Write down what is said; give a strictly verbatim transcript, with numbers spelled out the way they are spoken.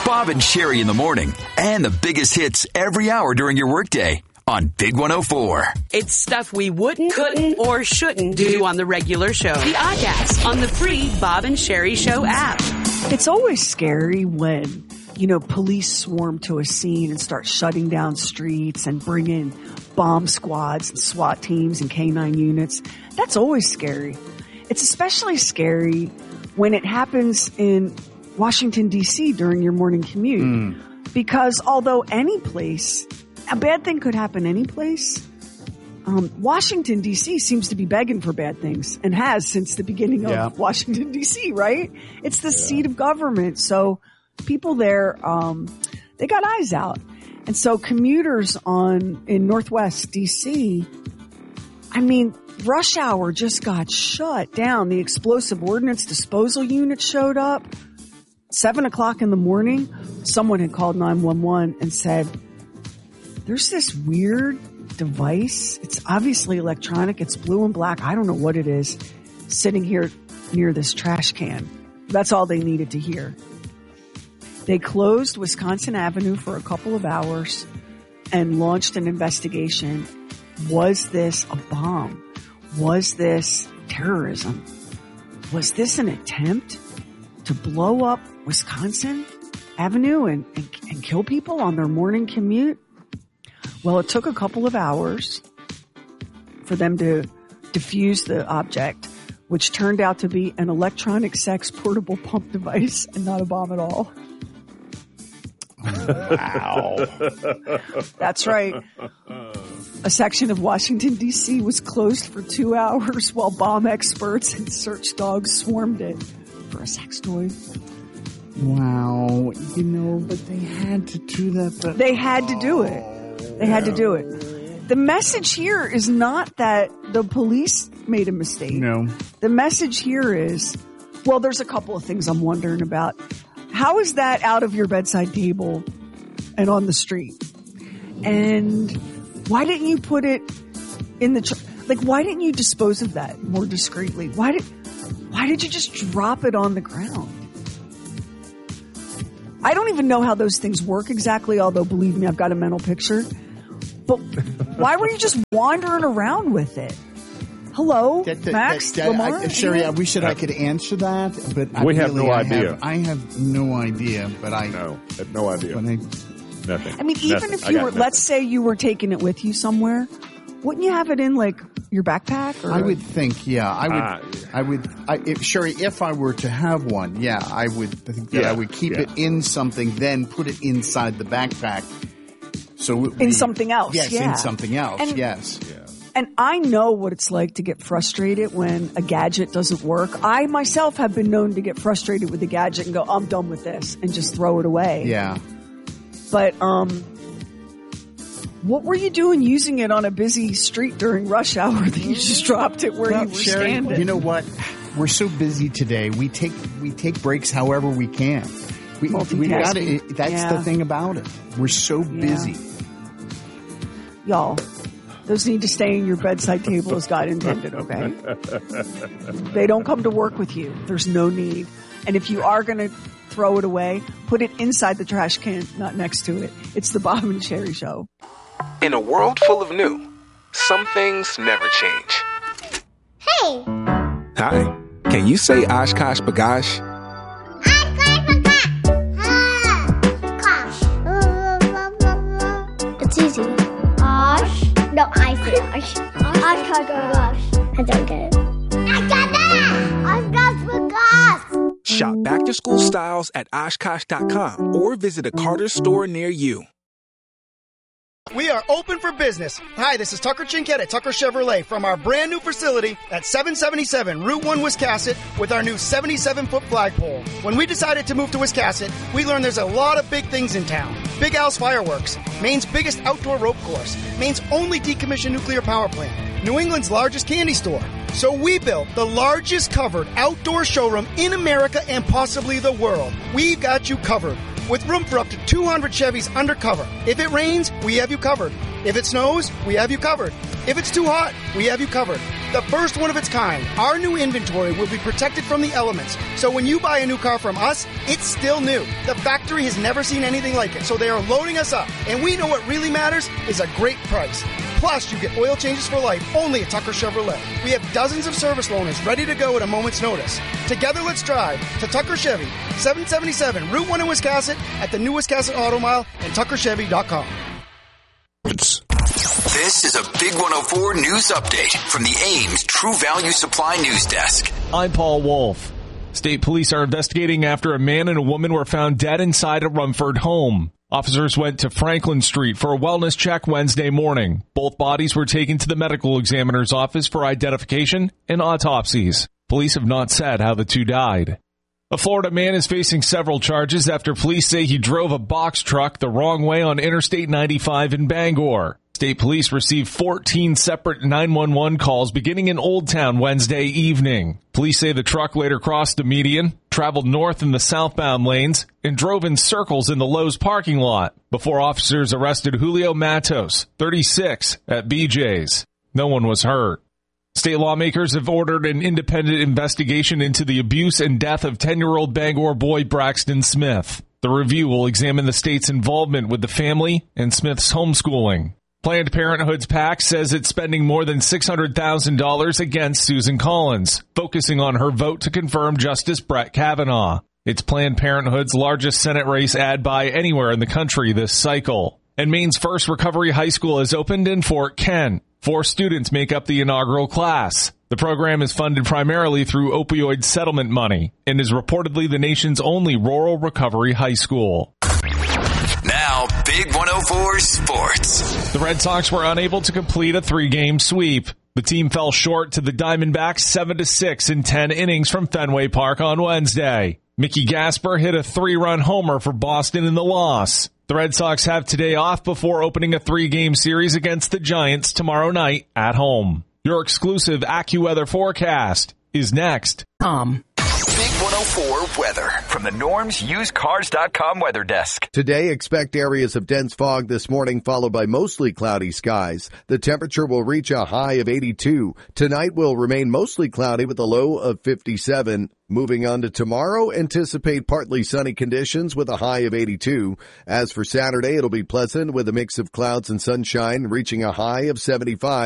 Bob and Sherry in the morning, and the biggest hits every hour during your workday on Big one oh four. It's stuff we wouldn't, couldn't, or shouldn't do on the regular show. The Oddcast on the free Bob and Sherry Show app. It's always scary when, you know, police swarm to a scene and start shutting down streets and bring in bomb squads and SWAT teams and K nine units. That's always scary. It's especially scary when it happens in Washington, D C during your morning commute. Mm. Because although any place, a bad thing could happen any place, um, Washington, D C seems to be begging for bad things and has since the beginning of yeah. Washington, D C, right? It's the yeah. seat of government. So people there, um, they got eyes out. And so commuters on, in Northwest D C, I mean, rush hour just got shut down. The explosive ordnance disposal unit showed up. Seven o'clock in the morning, someone had called nine one one and said, there's this weird device. It's obviously electronic. It's blue and black. I don't know what it is, sitting here near this trash can. That's all they needed to hear. They closed Wisconsin Avenue for a couple of hours and launched an investigation. Was this a bomb? Was this terrorism? Was this an attempt to blow up Wisconsin Avenue and, and, and kill people on their morning commute? Well, it took a couple of hours for them to defuse the object, which turned out to be an electronic sex portable pump device and not a bomb at all. Wow. That's right. A section of Washington, D C was closed for two hours while bomb experts and search dogs swarmed it for a sex toy. Wow. You know, but they had to do that. But they had to do it. They had to do it. The message here is not that the police made a mistake. No. The message here is, well, there's a couple of things I'm wondering about. How is that out of your bedside table and on the street? And why didn't you put it in the, tr- like, why didn't you dispose of that more discreetly? Why did, why did you just drop it on the ground? I don't even know how those things work exactly, although believe me, I've got a mental picture. But why were you just wandering around with it? Hello, that, that, Max, that, that, Lamar? I, Sherry, I wish that I could answer that, but we I have really, no I idea. Have, I have no idea, but I no, have no idea. But I, nothing. I mean, even nothing. if you were, nothing. let's say you were taking it with you somewhere, wouldn't you have it in like your backpack? Or? I would think, yeah, I would, uh, I would, I, if, Sherry, if I were to have one, yeah, I would think that yeah, I would keep yeah. it in something, then put it inside the backpack. So it, in we, something else, yes, yeah. in something else, and, yes. Yeah. And I know what it's like to get frustrated when a gadget doesn't work. I myself have been known to get frustrated with a gadget and go, I'm done with this, and just throw it away. Yeah. But, um, what were you doing using it on a busy street during rush hour that you just dropped it where well, you were Sherry, standing? You know what? We're so busy today. We take we take breaks however we can. We, we gotta, that's yeah. the thing about it. We're so busy. Yeah. Y'all, those need to stay in your bedside table as God intended, okay? They don't come to work with you. There's no need. And if you are going to throw it away, put it inside the trash can, not next to it. It's the Bob and Sherry Show. In a world full of new, some things never change. Hey! Hi. Can you say Oshkosh B'gosh? It's easy. Osh. No, I say Osh. Oshkosh B'gosh. I don't get it. I got that! Oshkosh B'gosh. Shop back to school styles at Oshkosh dot com or visit a Carter's store near you. We are open for business. Hi, this is Tucker Chinkett at Tucker Chevrolet from our brand new facility at seven seventy-seven Route one Wiscasset with our new seventy-seven foot flagpole. When we decided to move to Wiscasset, we learned there's a lot of big things in town. Big Al's Fireworks, Maine's biggest outdoor rope course, Maine's only decommissioned nuclear power plant, New England's largest candy store. So we built the largest covered outdoor showroom in America and possibly the world. We've got you covered, with room for up to two hundred Chevys undercover. If it rains, we have you covered. If it snows, we have you covered. If it's too hot, we have you covered. The first one of its kind, our new inventory will be protected from the elements. So when you buy a new car from us, it's still new. The factory has never seen anything like it, so they are loading us up. And we know what really matters is a great price. Plus, you get oil changes for life only at Tucker Chevrolet. We have dozens of service loaners ready to go at a moment's notice. Together, let's drive to Tucker Chevy, seven seventy-seven Route one in Wiscasset, at the new Wiscasset Auto Mile, and tucker chevy dot com. This is a Big one oh four News Update from the Ames True Value Supply News Desk. I'm Paul Wolf. State police are investigating after a man and a woman were found dead inside a Rumford home. Officers went to Franklin Street for a wellness check Wednesday morning. Both bodies were taken to the medical examiner's office for identification and autopsies. Police have not said how the two died. A Florida man is facing several charges after police say he drove a box truck the wrong way on Interstate ninety-five in Bangor. State police received fourteen separate nine one one calls beginning in Old Town Wednesday evening. Police say the truck later crossed the median, traveled north in the southbound lanes, and drove in circles in the Lowe's parking lot before officers arrested Julio Matos, thirty-six, at B J's. No one was hurt. State lawmakers have ordered an independent investigation into the abuse and death of ten-year-old Bangor boy Braxton Smith. The review will examine the state's involvement with the family and Smith's homeschooling. Planned Parenthood's PAC says it's spending more than six hundred thousand dollars against Susan Collins, focusing on her vote to confirm Justice Brett Kavanaugh. It's Planned Parenthood's largest Senate race ad buy anywhere in the country this cycle. And Maine's first recovery high school has opened in Fort Kent. Four students make up the inaugural class. The program is funded primarily through opioid settlement money and is reportedly the nation's only rural recovery high school. Now, Big one oh four Sports. The Red Sox were unable to complete a three-game sweep. The team fell short to the Diamondbacks seven to six in ten innings from Fenway Park on Wednesday. Mickey Gasper hit a three-run homer for Boston in the loss. The Red Sox have today off before opening a three-game series against the Giants tomorrow night at home. Your exclusive AccuWeather forecast is next. Um. Big one oh four weather from the Norms Used Cars dot com weather desk. Today, expect areas of dense fog this morning, followed by mostly cloudy skies. The temperature will reach a high of eighty-two. Tonight will remain mostly cloudy with a low of fifty-seven. Moving on to tomorrow, anticipate partly sunny conditions with a high of eighty-two. As for Saturday, it'll be pleasant with a mix of clouds and sunshine, reaching a high of seventy-five.